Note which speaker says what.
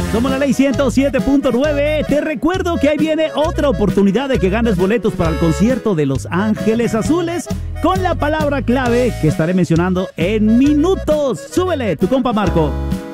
Speaker 1: Somos la Ley 107.9. Te recuerdo que ahí viene otra oportunidad de que ganes boletos para el concierto de Los Ángeles Azules con la palabra clave que estaré mencionando en minutos. Súbele, tu compa Marco.